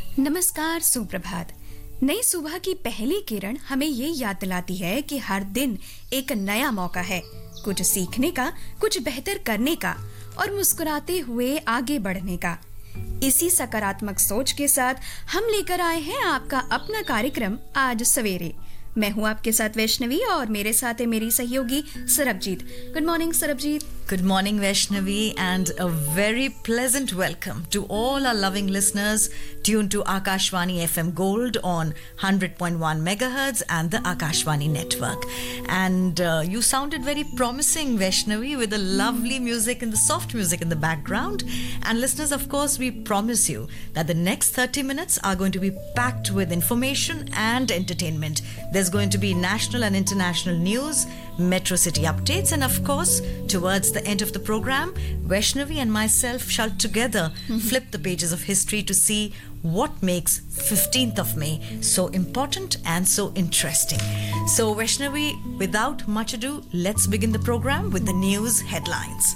नमस्कार, सुप्रभात। नई सुबह की पहली किरण हमें ये याद दिलाती है कि हर दिन एक नया मौका है, कुछ सीखने का, कुछ बेहतर करने का और मुस्कुराते हुए आगे बढ़ने का। इसी सकारात्मक सोच के साथ हम लेकर आए हैं आपका अपना कार्यक्रम आज सवेरे। मैं हूँ आपके साथ वैष्णवी और मेरे साथ है मेरी सहयोगी Sarabjit. Good morning Sarabjit. Good morning, Vaishnavi, and a very pleasant welcome to all our loving listeners tuned to Akashvani FM Gold on 100.1 megahertz and the Akashvani network. And you sounded very promising, Vaishnavi, with the lovely music and the soft music in the background. And listeners, of course, we promise you that the next 30 minutes are going to be packed with information and entertainment. There's going to be national and international news, Metro City updates, and of course, towards the end of the program, Vaishnavi and myself shall together flip the pages of history to see what makes 15th of May so important and so interesting. So, Vaishnavi, without much ado, let's begin the program with the news headlines.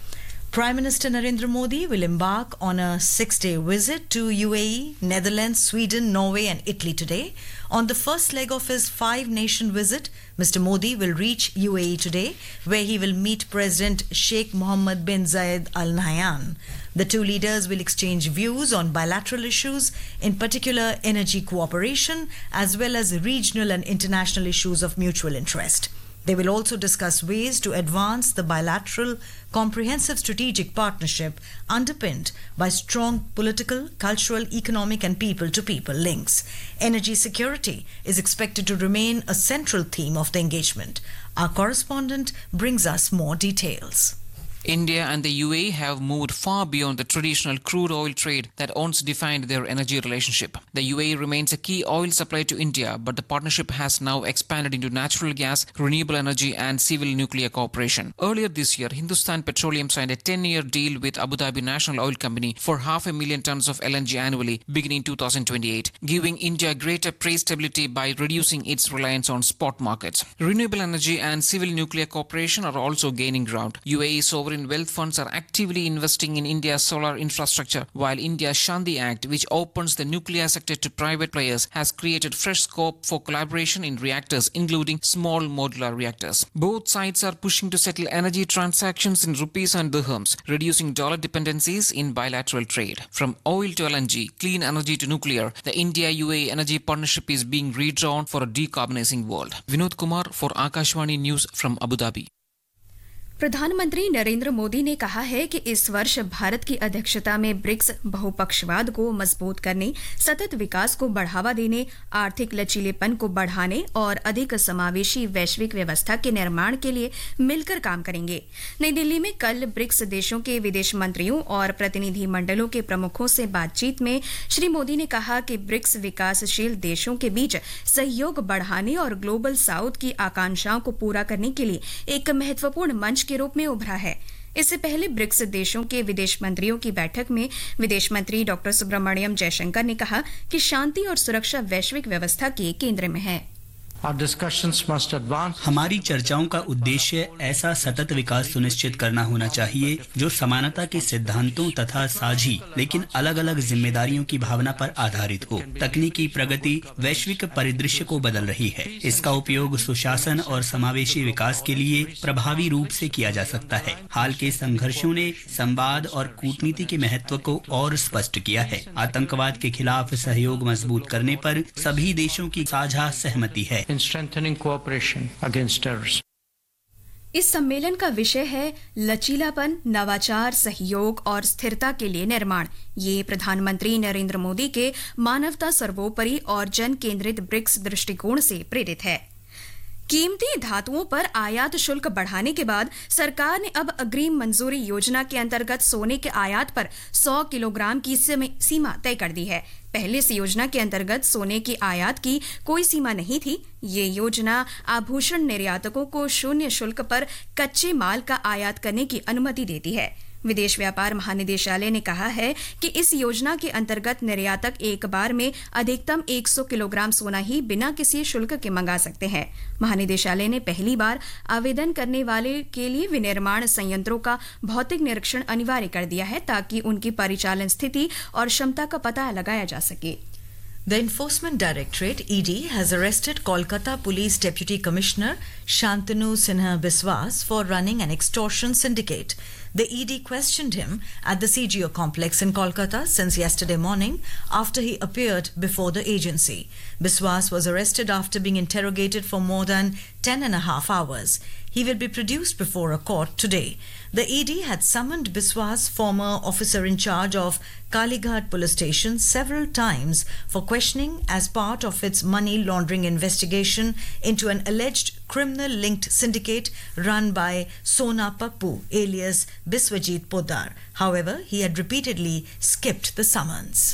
Prime Minister Narendra Modi will embark on a 6-day visit to UAE, Netherlands, Sweden, Norway and Italy today. On the first leg of his 5-nation visit, Mr. Modi will reach UAE today, where he will meet President Sheikh Mohammed bin Zayed Al Nahyan. The two leaders will exchange views on bilateral issues, in particular energy cooperation, as well as regional and international issues of mutual interest. They will also discuss ways to advance the bilateral comprehensive strategic partnership underpinned by strong political, cultural, economic and people-to-people links. Energy security is expected to remain a central theme of the engagement. Our correspondent brings us more details. India and the UAE have moved far beyond the traditional crude oil trade that once defined their energy relationship. The UAE remains a key oil supplier to India, but the partnership has now expanded into natural gas, renewable energy and civil nuclear cooperation. Earlier this year, Hindustan Petroleum signed a 10-year deal with Abu Dhabi National Oil Company for 500,000 tons of LNG annually beginning 2028, giving India greater trade stability by reducing its reliance on spot markets. Renewable energy and civil nuclear cooperation are also gaining ground. UAE sovereign wealth funds are actively investing in India's solar infrastructure, while India's Shanti Act, which opens the nuclear sector to private players, has created fresh scope for collaboration in reactors, including small modular reactors. Both sides are pushing to settle energy transactions in rupees and dirhams, reducing dollar dependencies in bilateral trade. From oil to LNG, clean energy to nuclear, the India-UAE energy partnership is being redrawn for a decarbonizing world. Vinod Kumar for Akashvani News from Abu Dhabi. प्रधानमंत्री नरेंद्र मोदी ने कहा है कि इस वर्ष भारत की अध्यक्षता में ब्रिक्स बहुपक्षवाद को मजबूत करने, सतत विकास को बढ़ावा देने, आर्थिक लचीलेपन को बढ़ाने और अधिक समावेशी वैश्विक व्यवस्था के निर्माण के लिए मिलकर काम करेंगे। नई दिल्ली में कल ब्रिक्स देशों के विदेश मंत्रियों और प्रतिनिधि मंडलों के प्रमुखों से बातचीत में श्री मोदी ने कहा कि ब्रिक्स विकासशील देशों के बीच सहयोग बढ़ाने और ग्लोबल साउथ की आकांक्षाओं को पूरा करने के लिए एक महत्वपूर्ण मंच के रूप में उभरा है। इससे पहले ब्रिक्स देशों के विदेश मंत्रियों की बैठक में विदेश मंत्री डॉक्टर सुब्रमण्यम जयशंकर ने कहा कि शांति और सुरक्षा वैश्विक व्यवस्था के केंद्र में है। हमारी चर्चाओं का उद्देश्य ऐसा सतत विकास सुनिश्चित करना होना चाहिए जो समानता के सिद्धांतों तथा साझी लेकिन अलग अलग जिम्मेदारियों की भावना पर आधारित हो। तकनीकी प्रगति वैश्विक परिदृश्य को बदल रही है। इसका उपयोग सुशासन और समावेशी विकास के लिए प्रभावी रूप से किया जा सकता है। हाल के संघर्षों ने संवाद और कूटनीति के महत्व को और स्पष्ट किया है। आतंकवाद के खिलाफ सहयोग मजबूत करने पर सभी देशों की साझा सहमति है। Strengthening cooperation against terrorism. इस सम्मेलन का विषय है लचीलापन, नवाचार, सहयोग और स्थिरता के लिए निर्माण। ये प्रधानमंत्री नरेंद्र मोदी के मानवता सर्वोपरि और जन केंद्रित ब्रिक्स दृष्टिकोण से प्रेरित है। कीमती धातुओं पर आयात शुल्क बढ़ाने के बाद सरकार ने अब अग्रिम मंजूरी योजना के अंतर्गत सोने के आयात पर 100 किलोग्राम की सीमा तय कर दी है। पहले इस योजना के अंतर्गत सोने की आयात की कोई सीमा नहीं थी। ये योजना आभूषण निर्यातकों को शून्य शुल्क पर कच्चे माल का आयात करने की अनुमति देती है। विदेश व्यापार महानिदेशालय ने कहा है कि इस योजना के अंतर्गत निर्यातक एक बार में अधिकतम 100 किलोग्राम सोना ही बिना किसी शुल्क के मंगा सकते हैं। महानिदेशालय ने पहली बार आवेदन करने वाले के लिए विनिर्माण संयंत्रों का भौतिक निरीक्षण अनिवार्य कर दिया है ताकि उनकी परिचालन स्थिति और क्षमता का पता लगाया जा सके। The Enforcement Directorate, ED, has arrested Kolkata Police Deputy Commissioner Shantanu Sinha Biswas for running an extortion syndicate. The ED questioned him at the CGO complex in Kolkata since yesterday morning after he appeared before the agency. Biswas was arrested after being interrogated for more than 10.5 hours. He will be produced before a court today. The ED had summoned Biswas, former officer in charge of Kalighat police station, several times for questioning as part of its money laundering investigation into an alleged criminal-linked syndicate run by Sona Pakpu, alias Biswajit Poddar. However, he had repeatedly skipped the summons.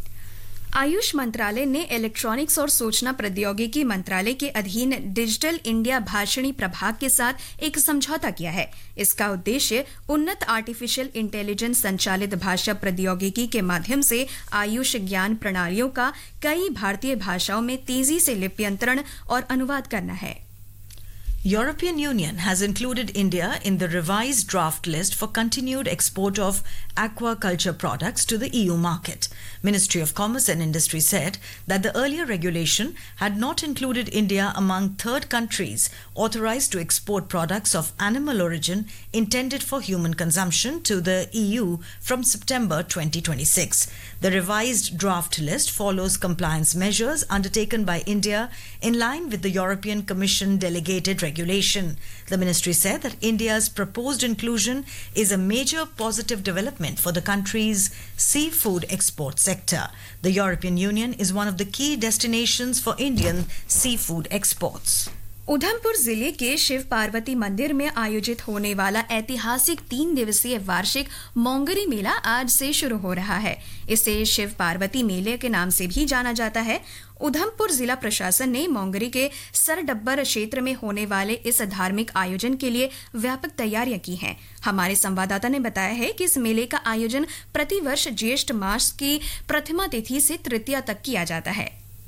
Ayush मंत्रालय ने electronics और सूचना प्रौद्योगिकी मंत्रालय के अधीन digital India Bhashini प्रभाग के साथ एक समझौता किया है। इसका उद्देश्य उन्नत आर्टिफिशियल इंटेलिजेंस संचालित भाषा प्रौद्योगिकी के माध्यम से आयुष ज्ञान प्रणालियों का कई भारतीय भाषाओं में तेजी से लिप्यंतरण और अनुवाद करना है। European Union has included India in the revised draft list for continued export of aquaculture products to the EU market. Ministry of Commerce and Industry said that the earlier regulation had not included India among third countries authorized to export products of animal origin intended for human consumption to the EU from September 2026. The revised draft list follows compliance measures undertaken by India in line with the European Commission delegated regulation. The ministry said that India's proposed inclusion is a major positive development for the country's seafood export sector. The European Union is one of the key destinations for Indian seafood exports. Udhampur जिले के शिव पार्वती मंदिर में आयोजित होने वाला ऐतिहासिक 3 दिवसीय वार्षिक मोंगरी मेला आज से शुरू हो रहा है। इसे शिव पार्वती मेले के नाम से भी जाना जाता है। उधमपुर जिला प्रशासन ने मोंगरी के सरडब्बर क्षेत्र में होने वाले इस धार्मिक आयोजन के लिए व्यापक तैयारियां की हैं। हमारे संवाददाता ने बताया है कि इस मेले का आयोजन प्रतिवर्ष ज्येष्ठ मास की प्रथमा तिथि से तृतीया तक किया जाता है।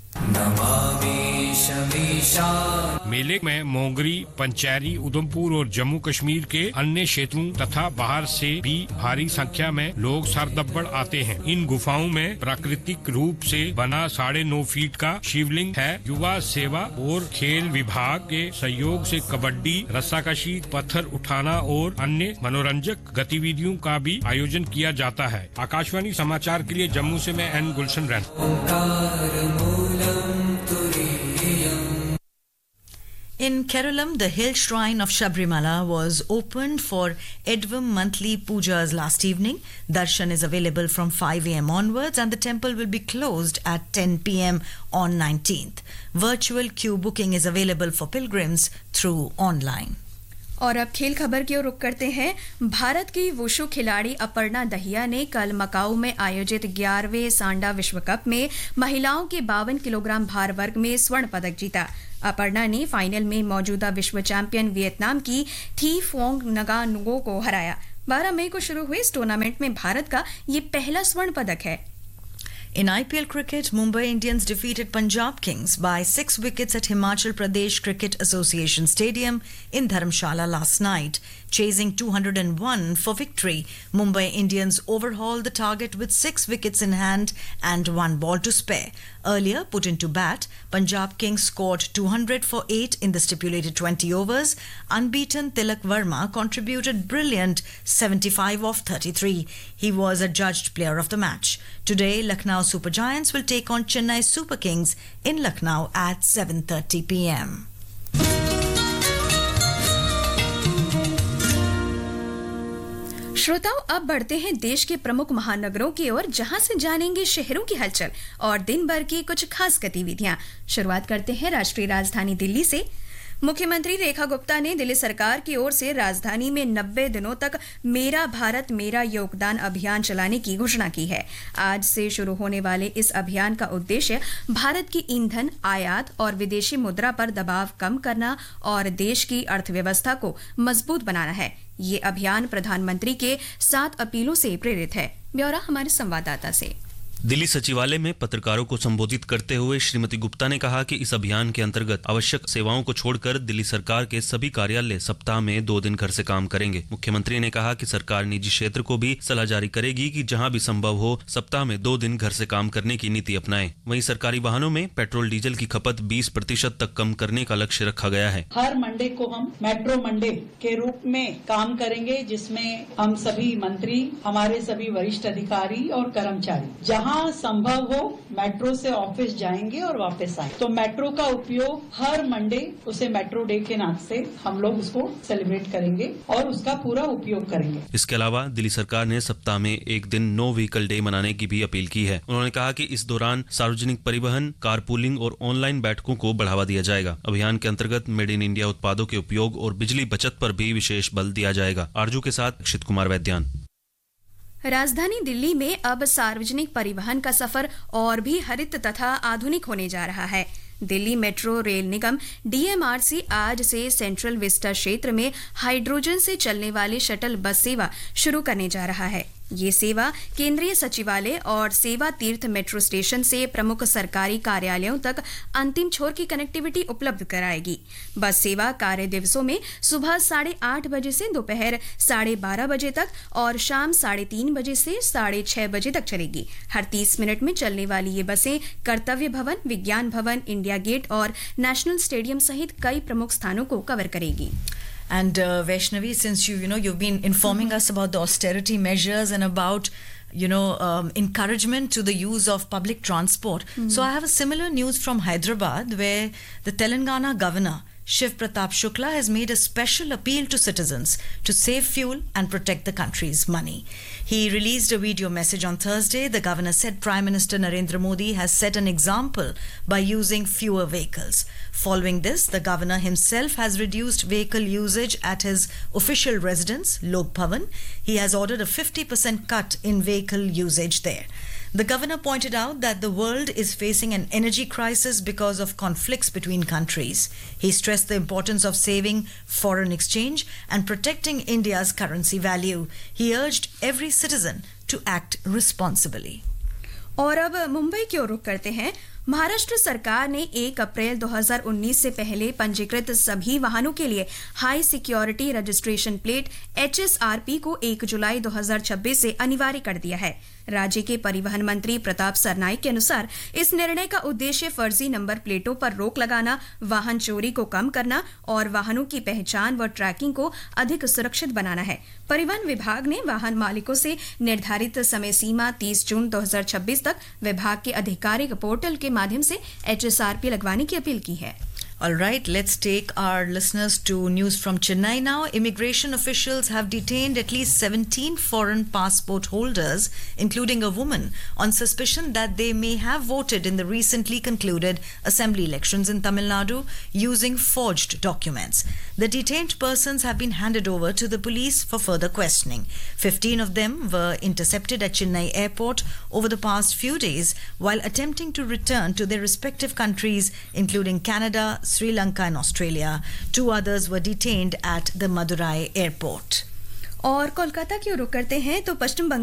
मेले में मोंगरी, पंचैरी, उधमपुर और जम्मू कश्मीर के अन्य क्षेत्रों तथा बाहर से भी भारी संख्या में लोग सरदब्बड़ आते हैं। इन गुफाओं में प्राकृतिक रूप से बना 9.5 फीट का शिवलिंग है। युवा सेवा और खेल विभाग के सहयोग से कबड्डी, रस्साकशी, पत्थर उठाना और अन्य मनोरंजक गतिविधियों का भी आयोजन किया जाता है। आकाशवाणी समाचार के लिए जम्मू से मैं N Gulshan rain. In Kerala, the hill shrine of Sabrimala was opened for Edvam monthly pujas last evening. Darshan is available from 5 a.m. onwards and the temple will be closed at 10 p.m. on 19th. Virtual queue booking is available for pilgrims through online. और अब खेल खबर की ओर रुख करते हैं। भारत की wushu खिलाड़ी अपर्णा दहिया ने कल मकाऊ में आयोजित 11वें सांडा विश्व कप में महिलाओं के 52 किलोग्राम भार वर्ग में स्वर्ण पदक जीता। अपर्णा ने फाइनल में मौजूदा विश्व चैंपियन वियतनाम की थी फोंग नगानुगो को हराया। 12 मई को शुरू हुए इस टूर्नामेंट में भारत का ये पहला स्वर्ण पदक है। In IPL cricket, Mumbai Indians defeated Punjab Kings by 6 wickets at Himachal Pradesh Cricket Association Stadium in Dharamshala last night. Chasing 201 for victory, Mumbai Indians overhauled the target with 6 wickets in hand and 1 ball to spare. Earlier put into bat, Punjab Kings scored 200 for 8 in the stipulated 20 overs. Unbeaten Tilak Verma contributed brilliant 75 of 33. He was adjudged player of the match. Today, Lucknow Super Giants will take on Chennai Super Kings in Lucknow at 7:30 p.m. श्रोताओं, अब बढ़ते हैं देश के प्रमुख महानगरों की ओर, जहां से जानेंगे शहरों की हलचल और दिन भर की कुछ खास गतिविधियां। शुरुआत करते हैं राष्ट्रीय राजधानी दिल्ली से। मुख्यमंत्री रेखा गुप्ता ने दिल्ली सरकार की ओर से राजधानी में 90 दिनों तक मेरा भारत मेरा योगदान अभियान चलाने की घोषणा की है। आज से शुरू होने वाले इस अभियान का उद्देश्य भारत की ईंधन आयात और विदेशी मुद्रा पर दबाव कम करना और देश की अर्थव्यवस्था को मजबूत बनाना है। ये अभियान प्रधानमंत्री के 7 अपीलों से प्रेरित है। ब्यौरा हमारे संवाददाता से। दिल्ली सचिवालय में पत्रकारों को संबोधित करते हुए श्रीमती गुप्ता ने कहा कि इस अभियान के अंतर्गत आवश्यक सेवाओं को छोड़कर दिल्ली सरकार के सभी कार्यालय सप्ताह में 2 दिन घर से काम करेंगे। मुख्यमंत्री ने कहा कि सरकार निजी क्षेत्र को भी सलाह जारी करेगी कि जहां भी संभव हो सप्ताह में 2 दिन घर से काम करने की नीति अपनाएं। वहीं सरकारी वाहनों में पेट्रोल डीजल की खपत 20% तक कम करने का लक्ष्य रखा गया है। हर मंडे को हम मेट्रो मंडे के रूप में काम करेंगे, जिसमें हम सभी मंत्री, हमारे सभी वरिष्ठ अधिकारी और कर्मचारी जहां संभव हो मेट्रो से ऑफिस जाएंगे और वापस आएंगे। तो मेट्रो का उपयोग हर मंडे, उसे मेट्रो डे के नाम से हम लोग उसको सेलिब्रेट करेंगे और उसका पूरा उपयोग करेंगे। इसके अलावा दिल्ली सरकार ने सप्ताह में 1 दिन नो व्हीकल डे मनाने की भी अपील की है। उन्होंने कहा कि इस दौरान सार्वजनिक परिवहन, कारपूलिंग और ऑनलाइन बैठकों को बढ़ावा दिया जाएगा। अभियान के अंतर्गत मेड इन इंडिया उत्पादों के उपयोग और बिजली बचत पर भी विशेष बल दिया जाएगा। आरजू के साथ अक्षित कुमार वैद्यान। राजधानी दिल्ली में अब सार्वजनिक परिवहन का सफर और भी हरित तथा आधुनिक होने जा रहा है। दिल्ली मेट्रो रेल निगम DMRC आज से सेंट्रल विस्टा क्षेत्र में हाइड्रोजन से चलने वाली शटल बस सेवा शुरू करने जा रहा है। ये सेवा केंद्रीय सचिवालय और सेवा तीर्थ मेट्रो स्टेशन से प्रमुख सरकारी कार्यालयों तक अंतिम छोर की कनेक्टिविटी उपलब्ध कराएगी। बस सेवा कार्य दिवसों में सुबह 8:30 बजे से दोपहर 12:30 बजे तक और शाम 3:30 बजे से 6:30 बजे तक चलेगी। हर 30 मिनट में चलने वाली ये बसें कर्तव्य भवन, विज्ञान भवन, इंडिया गेट और नेशनल स्टेडियम सहित कई प्रमुख स्थानों को कवर करेगी। And Vaishnavi, since you've been informing us about the austerity measures and about encouragement to the use of public transport. So I have a similar news from Hyderabad, where the Telangana governor Shiv Pratap Shukla has made a special appeal to citizens to save fuel and protect the country's money. He released a video message on Thursday. The governor said Prime Minister Narendra Modi has set an example by using fewer vehicles. Following this, the governor himself has reduced vehicle usage at his official residence, Lok Bhavan. He has ordered a 50% cut in vehicle usage there. The governor pointed out that the world is facing an energy crisis because of conflicts between countries. He stressed the importance of saving foreign exchange and protecting India's currency value. He urged every citizen to act responsibly. और अब मुंबई की ओर रुख करते हैं। महाराष्ट्र सरकार ने 1 अप्रैल 2019 से पहले पंजीकृत सभी वाहनों के लिए high security registration plate HSRP को 1 जुलाई 2026 से अनिवार्य कर दिया है। राज्य के परिवहन मंत्री प्रताप सरनाईक के अनुसार इस निर्णय का उद्देश्य फर्जी नंबर प्लेटों पर रोक लगाना, वाहन चोरी को कम करना और वाहनों की पहचान व ट्रैकिंग को अधिक सुरक्षित बनाना है। परिवहन विभाग ने वाहन मालिकों से निर्धारित समय सीमा 30 जून 2026 तक विभाग के आधिकारिक पोर्टल के माध्यम से HSRP लगवाने की अपील की है। All right, let's take our listeners to news from Chennai now. Immigration officials have detained at least 17 foreign passport holders, including a woman, on suspicion that they may have voted in the recently concluded assembly elections in Tamil Nadu using forged documents. The detained persons have been handed over to the police for further questioning. 15 of them were intercepted at Chennai airport over the past few days while attempting to return to their respective countries, including Canada, Sri Lanka and Australia. 2 others were detained at the Madurai airport. और कोलकाता की ओर रुख करते हैं तो पश्चिम